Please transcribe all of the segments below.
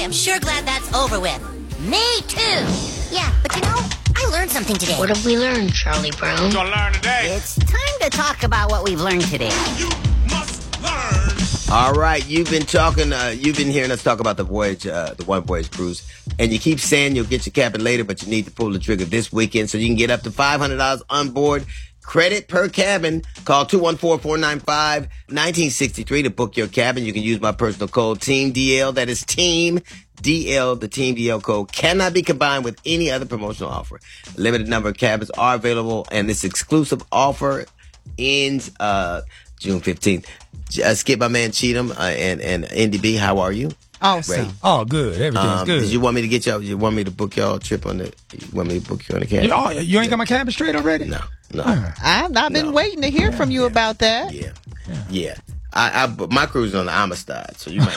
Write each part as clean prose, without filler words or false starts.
am sure glad that's over with. Me too. Yeah, but I learned something today. What have we learned, Charlie Brown? You're gonna learn today. It's time to talk about what we've learned today. You must learn. All right, you've been hearing us talk about the voyage, the One Voyage cruise, and you keep saying you'll get your cabin later, but you need to pull the trigger this weekend so you can get up to $500 on board. Credit per cabin. Call 214-495-1963 to book your cabin. You can use my personal code, Team DL. That is Team DL. The Team DL code cannot be combined with any other promotional offer. A limited number of cabins are available, and this exclusive offer ends June 15th. Skip, my man Cheatham and NDB, how are you? Awesome. Great. Oh, good. Everything's good. Did you want me to get y'all? You want me to book y'all a trip on the? You want me to book you on the cabin? You ain't got my cabin straight already? No. I've been waiting to hear from you about that. Yeah. My cruise is on the Amistad, so you might.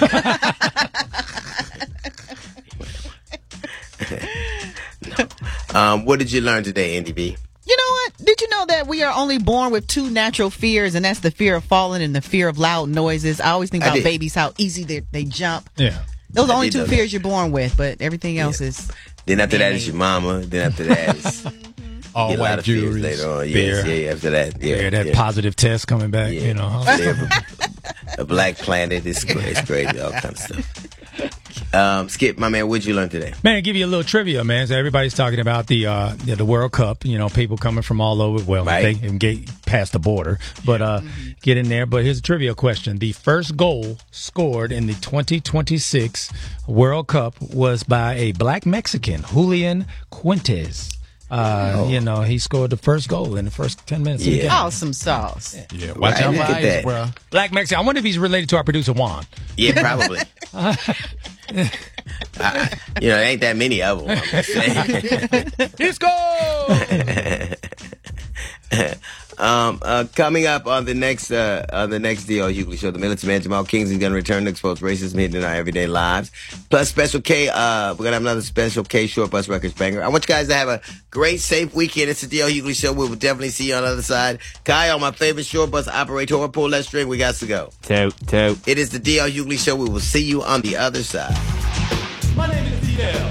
No. What did you learn today, NDB? You know what? Did you know that we are only born with two natural fears, and that's the fear of falling and the fear of loud noises? I always think about babies, how easy they jump. Yeah. Those are the only two fears you're born with, but everything else is... Then after that is your mama. Then after that is... All white jewelry. Later on. Yes, yeah, after that. Yeah, that positive test coming back, Yeah. A black planet. It's crazy. All kind of stuff. Skip, my man, what'd you learn today? Man, give you a little trivia, man. So everybody's talking about the World Cup. People coming from all over. Well, they can get past the border, but get in there. But here's a trivia question: the first goal scored in the 2026 World Cup was by a black Mexican, Julian Fuentes. He scored the first goal in the first 10 minutes of the game. Awesome sauce. Yeah, watch out for eyes, bro. Black Mexican. I wonder if he's related to our producer Juan. Yeah, probably. There ain't that many of them. I'm just saying. Let's go. Coming up on the next DL Hughley show, the militant man Jamal Kings is going to return to expose racism hidden in our everyday lives. Plus, Special K, we're going to have another Special K Short Bus Records banger. I want you guys to have a great, safe weekend. It's the DL Hughley show. We will definitely see you on the other side. Kyle, my favorite short bus operator, pull that string. We got to go. Toot. It is the DL Hughley show. We will see you on the other side. My name is DL.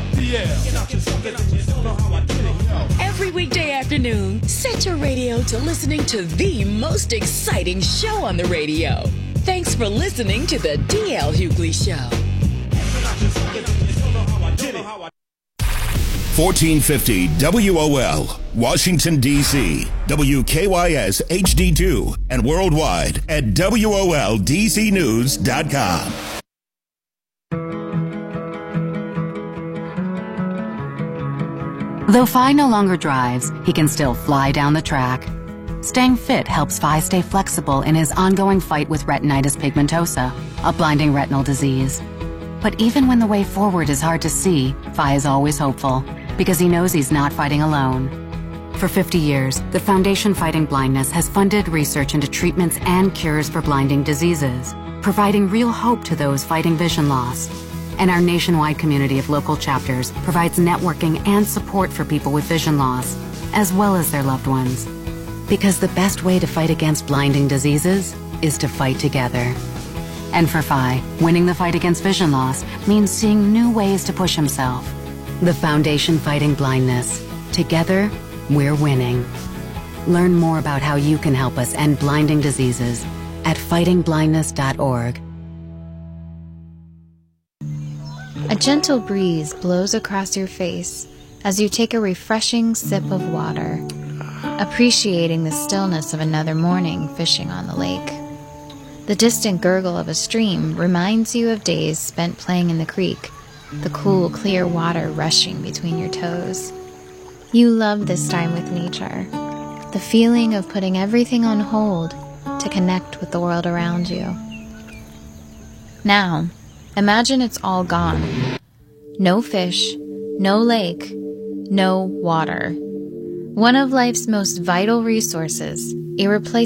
Every weekday afternoon, set your radio to listening to the most exciting show on the radio. Thanks for listening to the DL Hughley Show. 1450 WOL, Washington, D.C., WKYS HD2, and worldwide at WOLDCnews.com. Though Phi no longer drives, he can still fly down the track. Staying fit helps Phi stay flexible in his ongoing fight with retinitis pigmentosa, a blinding retinal disease. But even when the way forward is hard to see, Phi is always hopeful, because he knows he's not fighting alone. For 50 years, the Foundation Fighting Blindness has funded research into treatments and cures for blinding diseases, providing real hope to those fighting vision loss. And our nationwide community of local chapters provides networking and support for people with vision loss, as well as their loved ones. Because the best way to fight against blinding diseases is to fight together. And for Phi, winning the fight against vision loss means seeing new ways to push himself. The Foundation Fighting Blindness. Together, we're winning. Learn more about how you can help us end blinding diseases at fightingblindness.org. A gentle breeze blows across your face as you take a refreshing sip of water, appreciating the stillness of another morning fishing on the lake. The distant gurgle of a stream reminds you of days spent playing in the creek, the cool, clear water rushing between your toes. You love this time with nature, the feeling of putting everything on hold to connect with the world around you. Now, imagine it's all gone. No fish, no lake, no water. One of life's most vital resources, irreplaceable.